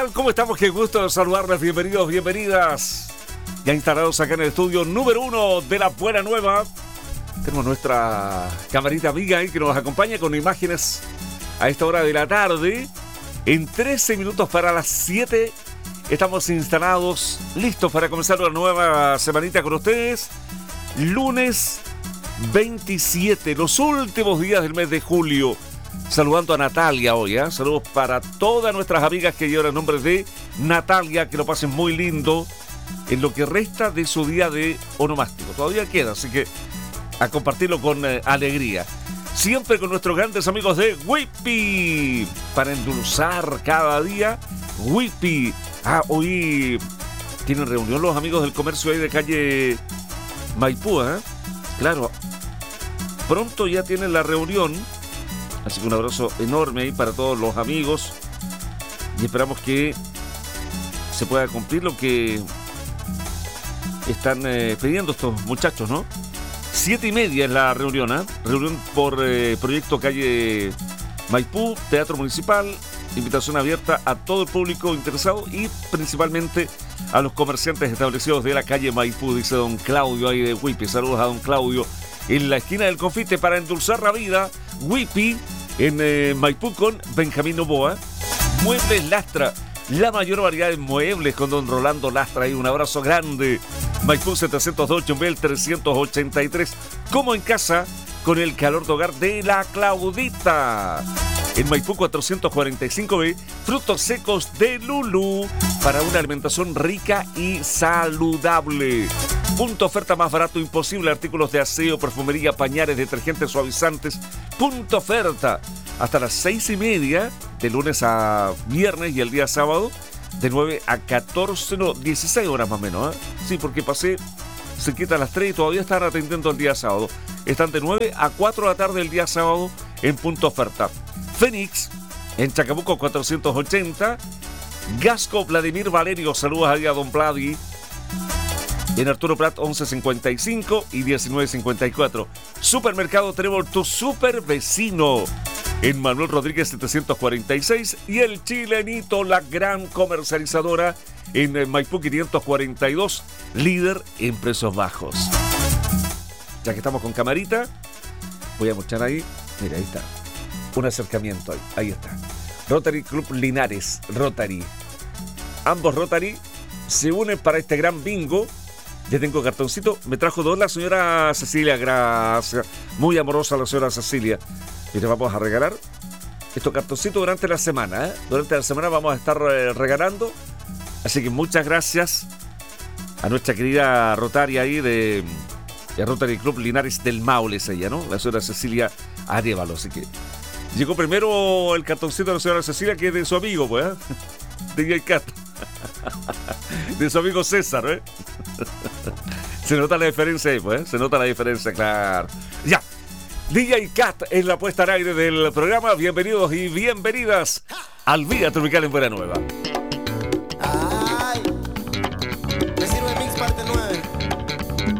¿Cómo estamos? Qué gusto saludarles, bienvenidos, bienvenidas. Ya instalados acá en el estudio número 1 de La Buena Nueva. Tenemos nuestra camarita amiga ahí que nos acompaña con imágenes a esta hora de la tarde. En 13 minutos para las 7 estamos instalados, listos para comenzar una nueva semanita con ustedes. Lunes 27, los últimos días del mes de julio. Saludando a Natalia hoy, ¿eh? Saludos para todas nuestras amigas que llevan el nombre de Natalia, que lo pasen muy lindo en lo que resta de su día de onomástico. Todavía queda, así que a compartirlo con alegría. Siempre con nuestros grandes amigos de Whippy, para endulzar cada día. Whippy. Hoy tienen reunión los amigos del comercio ahí de calle Maipú, ¿eh? Claro, pronto ya tienen la reunión. Así que un abrazo enorme ahí para todos los amigos y esperamos que se pueda cumplir lo que están pidiendo estos muchachos, ¿no? 7:30 es la reunión, ¿eh? Reunión por proyecto calle Maipú, Teatro Municipal, invitación abierta a todo el público interesado y principalmente a los comerciantes establecidos de la calle Maipú, dice don Claudio ahí de Whippy. Saludos a don Claudio en la esquina del confite para endulzar la vida. Whippy en Maipú con Benjamín Novoa. Muebles Lastra, la mayor variedad de muebles con don Rolando Lastra. Y un abrazo grande. Maipú 702, Chumbel 383. Como en casa, con el calor de hogar de la Claudita. En Maipú 445B, frutos secos de Lulú para una alimentación rica y saludable. Punto oferta más barato imposible, artículos de aseo, perfumería, pañales, detergentes, suavizantes. Punto oferta hasta las 6:30 de lunes a viernes y el día sábado de 9 a 14, no, 16 horas más o menos, ¿eh? Sí, porque pasé cerquita a las 3 y todavía están atendiendo el día sábado. Están de 9 a 4 de la tarde el día sábado en punto oferta. Fénix, en Chacabuco 480. Gasco Vladimir Valerio, saludos ahí a don Vladi. En Arturo Prat 1155 y 1954. Supermercado Trébol, tu super vecino. En Manuel Rodríguez 746 y el Chilenito, la gran comercializadora en Maipú 542, líder en precios bajos. Ya que estamos con camarita, voy a mostrar ahí, mira, ahí está, un acercamiento ahí está. Rotary Club Linares, Rotary. Ambos Rotary se unen para este gran bingo. Ya tengo cartoncito, me trajo dos la señora Cecilia, gracias, muy amorosa la señora Cecilia. Y le vamos a regalar estos cartoncitos durante la semana, ¿eh? Durante la semana vamos a estar regalando, así que muchas gracias a nuestra querida Rotaria ahí de Rotary Club Linares del Maule, es ella, ¿no? La señora Cecilia Arevalo, así que llegó primero el cartoncito de la señora Cecilia, que es de su amigo, pues, ¿eh? DJ Cat. De su amigo César, ¿eh? Se nota la diferencia ahí, pues, ¿eh? Se nota la diferencia, claro. Ya. DJ Cat en la puesta al aire del programa. Bienvenidos y bienvenidas al Vía Tropical en Buena Nueva.